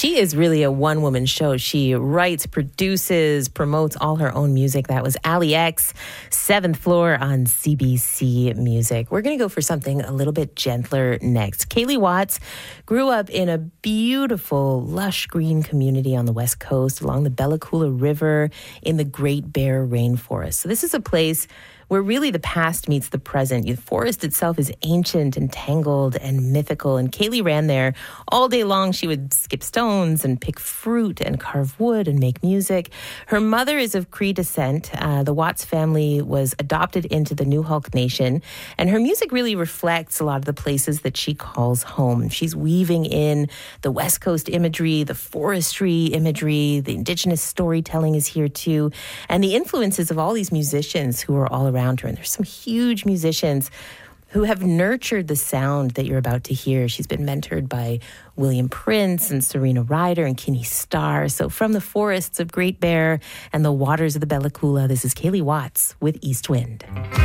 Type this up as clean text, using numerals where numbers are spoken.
She is really a one-woman show. She writes, produces, promotes all her own music. That was Ali X, Seventh Floor on CBC Music. We're going to go for something a little bit gentler next. Kaylee Watts grew up in a beautiful, lush green community on the West Coast along the Bella Coola River in the Great Bear Rainforest. So this is a place where really the past meets the present. The forest itself is ancient and tangled and mythical. And Kaylee ran there all day long. She would skip stones and pick fruit and carve wood and make music. Her mother is of Cree descent. The Watts family was adopted into the Newhalk Nation. And her music really reflects a lot of the places that she calls home. She's weaving in the West Coast imagery, the forestry imagery, the Indigenous storytelling is here too. And the influences of all these musicians who are all around her. And there's some huge musicians who have nurtured the sound that you're about to hear. She's been mentored by William Prince and Serena Ryder and Kinney Starr. So from the forests of Great Bear and the waters of the Bella Coola, this is Kaylee Watts with East Wind.